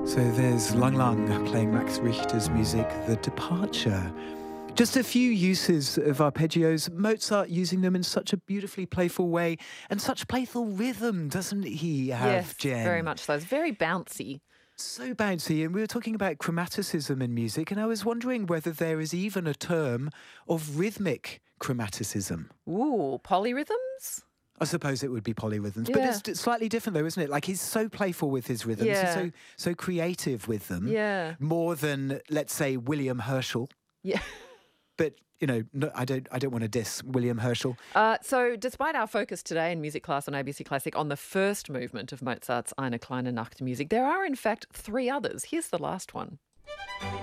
So there's Lang Lang playing Max Richter's music, The Departure. Just a few uses of arpeggios, Mozart using them in such a beautifully playful way and such playful rhythm, doesn't he have, Yes, Jen? very much so. It's very bouncy. So bouncy, and we were talking about chromaticism in music, and I was wondering whether there is even a term of rhythmic chromaticism. Ooh, polyrhythms? I suppose it would be polyrhythms, but Yeah. it's slightly different though, isn't it? Like he's so playful with his rhythms, Yeah. he's so creative with them, Yeah. more than, let's say, William Herschel. Yeah. But no, I don't want to diss William Herschel. So despite our focus today in music class on ABC Classic on the first movement of Mozart's Eine kleine Nacht music, there are in fact three others. Here's the last one.